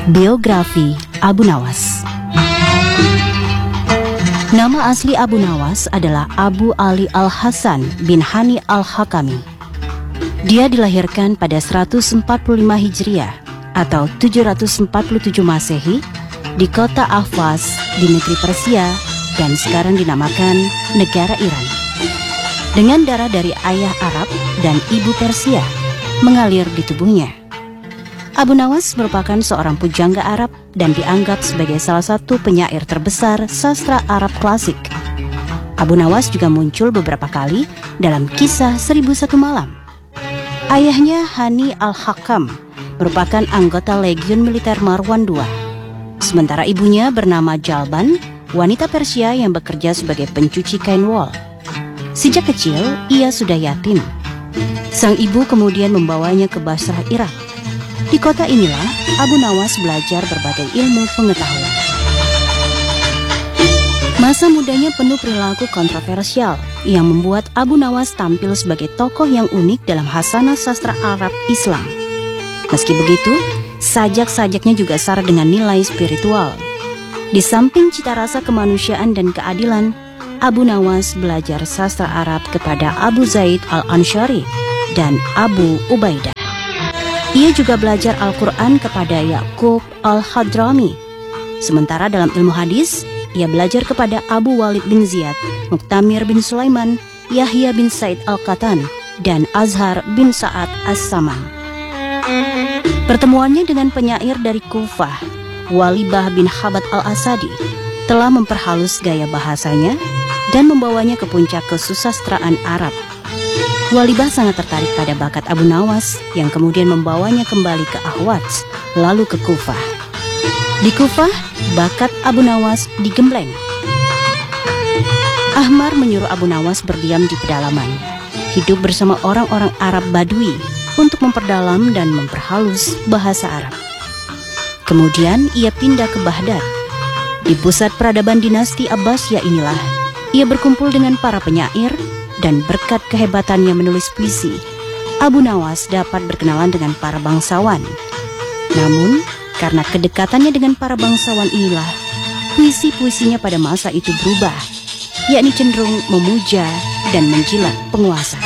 Biografi Abu Nawas. Nama asli Abu Nawas adalah Abu Ali Al-Hasan bin Hani Al-Hakami. Dia dilahirkan pada 145 Hijriah atau 747 Masehi di kota Ahvaz di negeri Persia dan sekarang dinamakan negara Iran. Dengan darah dari ayah Arab dan ibu Persia mengalir di tubuhnya. Abu Nawas merupakan seorang pujangga Arab dan dianggap sebagai salah satu penyair terbesar sastra Arab klasik. Abu Nawas juga muncul beberapa kali dalam kisah 1001 Malam. Ayahnya Hani Al-Hakam merupakan anggota legiun militer Marwan II. Sementara ibunya bernama Jalban, wanita Persia yang bekerja sebagai pencuci kain wol. Sejak kecil, ia sudah yatim. Sang ibu kemudian membawanya ke Basrah, Irak. Di kota inilah Abu Nawas belajar berbagai ilmu pengetahuan. Masa mudanya penuh perilaku kontroversial yang membuat Abu Nawas tampil sebagai tokoh yang unik dalam khasanah sastra Arab Islam. Meski begitu, sajak-sajaknya juga syarat dengan nilai spiritual. Di samping cita rasa kemanusiaan dan keadilan, Abu Nawas belajar sastra Arab kepada Abu Zaid Al-Ansyari dan Abu Ubaidah. Ia juga belajar Al-Quran kepada Ya'qub Al-Hadrami. Sementara dalam ilmu hadis, ia belajar kepada Abu Walid bin Ziyad, Muqtamir bin Sulaiman, Yahya bin Said Al-Qatan, dan Azhar bin Sa'ad As-Saman. Pertemuannya dengan penyair dari Kufah, Walibah bin Khabat Al-Asadi, telah memperhalus gaya bahasanya dan membawanya ke puncak kesusastraan Arab. Walibah sangat tertarik pada bakat Abu Nawas yang kemudian membawanya kembali ke Ahwaz, lalu ke Kufah. Di Kufah, bakat Abu Nawas digembleng. Ahmar menyuruh Abu Nawas berdiam di pedalaman, hidup bersama orang-orang Arab Badui untuk memperdalam dan memperhalus bahasa Arab. Kemudian ia pindah ke Baghdad. Di pusat peradaban dinasti Abbasiyah inilah, ia berkumpul dengan para penyair, dan berkat kehebatannya menulis puisi, Abu Nawas dapat berkenalan dengan para bangsawan. Namun, karena kedekatannya dengan para bangsawan inilah, puisi-puisinya pada masa itu berubah, yakni cenderung memuja dan menjilat penguasa.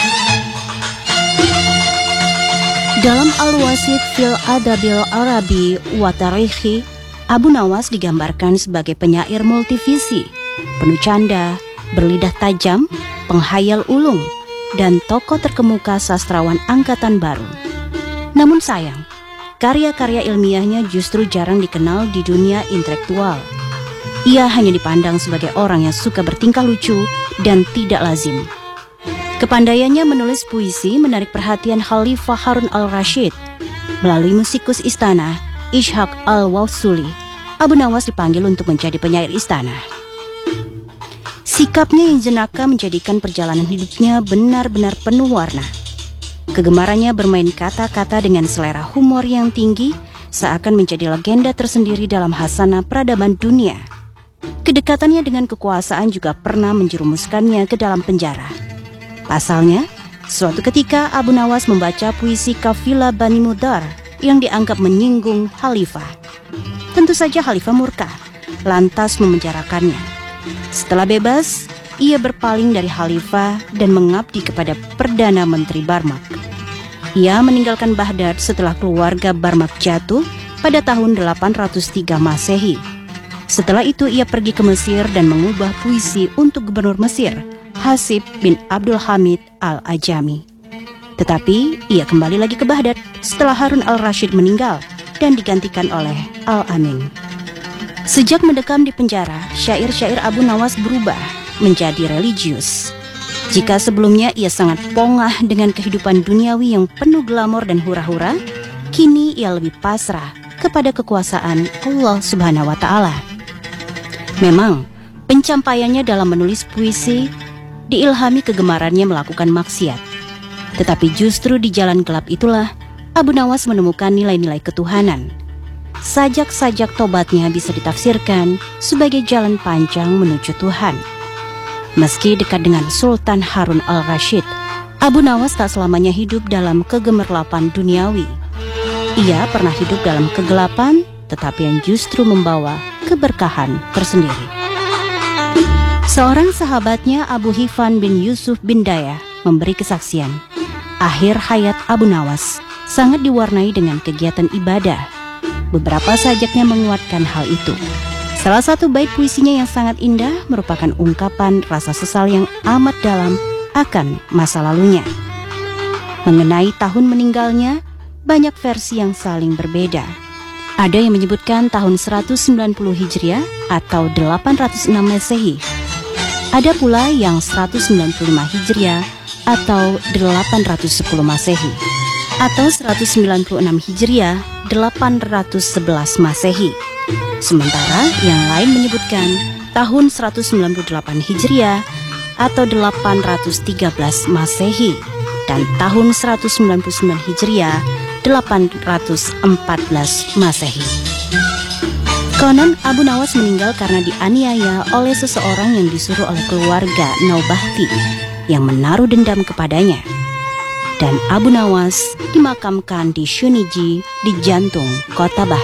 Dalam Al-Wasit fil Adabil Arabi wa Tarikhi, Abu Nawas digambarkan sebagai penyair multivisi, penuh canda, berlidah tajam, penghayal ulung, dan tokoh terkemuka sastrawan angkatan baru. Namun sayang, karya-karya ilmiahnya justru jarang dikenal di dunia intelektual. Ia hanya dipandang sebagai orang yang suka bertingkah lucu dan tidak lazim. Kepandaiannya menulis puisi menarik perhatian Khalifah Harun al-Rashid. Melalui musikus istana, Ishaq al-Wasuli, Abu Nawas dipanggil untuk menjadi penyair istana. Sikapnya yang jenaka menjadikan perjalanan hidupnya benar-benar penuh warna. Kegemarannya bermain kata-kata dengan selera humor yang tinggi seakan menjadi legenda tersendiri dalam khasanah peradaban dunia. Kedekatannya dengan kekuasaan juga pernah menjerumuskannya ke dalam penjara. Pasalnya, suatu ketika Abu Nawas membaca puisi Kafilah Bani Mudar yang dianggap menyinggung Khalifah. Tentu saja Khalifah murka, lantas memenjarakannya. Setelah bebas, ia berpaling dari Khalifah dan mengabdi kepada Perdana Menteri Barmak. Ia meninggalkan Baghdad setelah keluarga Barmak jatuh pada tahun 803 Masehi. Setelah itu ia pergi ke Mesir dan mengubah puisi untuk gubernur Mesir, Hasib bin Abdul Hamid Al-Ajami. Tetapi ia kembali lagi ke Baghdad setelah Harun al-Rashid meninggal dan digantikan oleh Al-Amin. Sejak mendekam di penjara, syair-syair Abu Nawas berubah menjadi religius. Jika sebelumnya ia sangat pongah dengan kehidupan duniawi yang penuh glamor dan hura-hura, kini ia lebih pasrah kepada kekuasaan Allah Subhanahu wa Ta'ala. Memang, pencapaiannya dalam menulis puisi diilhami kegemarannya melakukan maksiat. Tetapi justru di jalan gelap itulah Abu Nawas menemukan nilai-nilai ketuhanan. Sajak-sajak tobatnya bisa ditafsirkan sebagai jalan panjang menuju Tuhan. Meski dekat dengan Sultan Harun al-Rashid, Abu Nawas tak selamanya hidup dalam kegemerlapan duniawi. Ia pernah hidup dalam kegelapan, tetapi yang justru membawa keberkahan tersendiri. Seorang sahabatnya, Abu Hifan bin Yusuf bin Dayah, memberi kesaksian, akhir hayat Abu Nawas sangat diwarnai dengan kegiatan ibadah. Beberapa sajaknya menguatkan hal itu. Salah satu bait puisinya yang sangat indah merupakan ungkapan rasa sesal yang amat dalam akan masa lalunya. Mengenai tahun meninggalnya, banyak versi yang saling berbeda. Ada yang menyebutkan tahun 190 Hijriah atau 806 Masehi. Ada pula yang 195 Hijriah atau 810 Masehi. Atau 196 Hijriah 811 Masehi. Sementara yang lain menyebutkan tahun 198 Hijriah atau 813 Masehi dan tahun 199 Hijriah 814 Masehi. Konon Abu Nawas meninggal karena dianiaya oleh seseorang yang disuruh oleh keluarga Naubahti yang menaruh dendam kepadanya. Dan Abu Nawas dimakamkan di Shuniji di jantung kota Bah.